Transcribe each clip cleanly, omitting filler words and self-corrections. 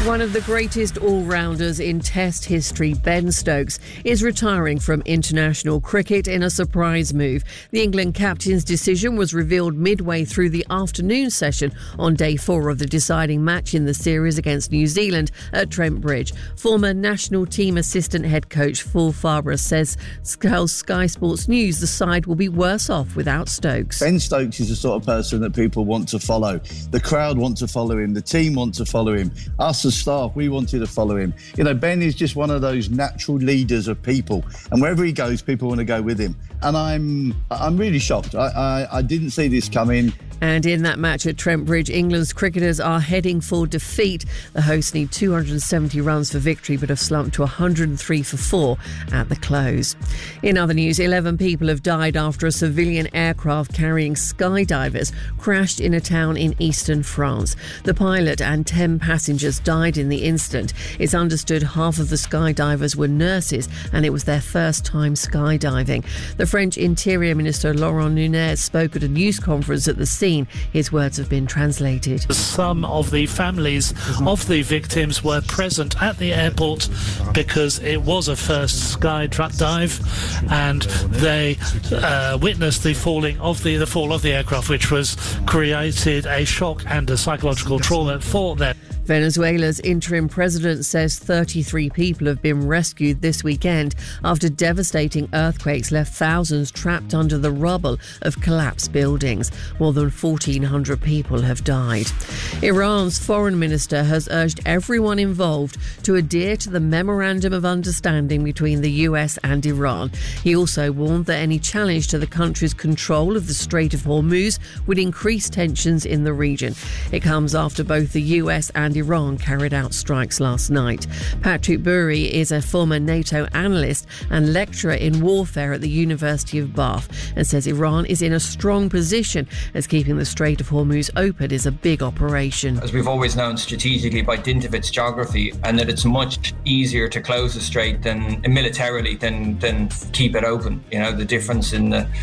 One of the greatest all-rounders in Test history, Ben Stokes, is retiring from international cricket in a surprise move. The England captain's decision was revealed midway through the afternoon session on day 4 of the deciding match in the series against New Zealand at Trent Bridge. Former national team assistant head coach Paul Farber says tells Sky Sports News the side will be worse off without Stokes. Ben Stokes is the sort of person that people want to follow. The crowd want to follow him. The team want to follow him. Us as staff, we wanted to follow him. You know, Ben is just one of those natural leaders of people, and wherever he goes, people want to go with him. And I'm really shocked. I didn't see this coming. And in that match at Trent Bridge, England's cricketers are heading for defeat. The hosts need 270 runs for victory, but have slumped to 103 for 4 at the close. In other news, 11 people have died after a civilian aircraft carrying skydivers crashed in a town in eastern France. The pilot and 10 passengers died in the incident. It's understood half of the skydivers were nurses, and it was their first time skydiving. The French Interior Minister Laurent Nunez spoke at a news conference at the scene. His words have been translated. Some of the families of the victims were present at the airport because it was a first skydive, and they witnessed the fall of the aircraft, which was created a shock and a psychological trauma for them. Venezuela's interim president says 33 people have been rescued this weekend after devastating earthquakes left thousands trapped under the rubble of collapsed buildings. More than 1,400 people have died. Iran's foreign minister has urged everyone involved to adhere to the Memorandum of Understanding between the US and Iran. He also warned that any challenge to the country's control of the Strait of Hormuz would increase tensions in the region. It comes after both the US and Iran carried out strikes last night. Patrick Bury is a former NATO analyst and lecturer in warfare at the University of Bath and says Iran is in a strong position as keeping the Strait of Hormuz open is a big operation. As we've always known strategically by dint of its geography, and that it's much easier to close the strait than militarily than keep it open. You know, the difference in the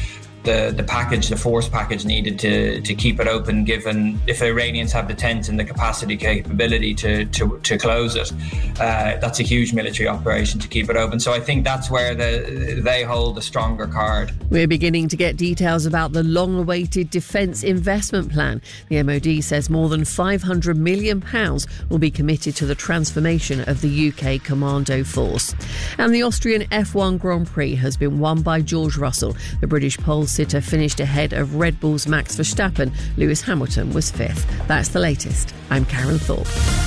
force package needed to keep it open, given if Iranians have the tent and the capability to close it, that's a huge military operation to keep it open. So I think that's where they hold a stronger card. We're beginning to get details about the long-awaited Defence Investment Plan. The MOD says more than £500 million will be committed to the transformation of the UK Commando Force. And the Austrian F1 Grand Prix has been won by George Russell. The British pole sitter finished ahead of Red Bull's Max Verstappen. Lewis Hamilton was 5th. That's the latest. I'm Karen Thorpe.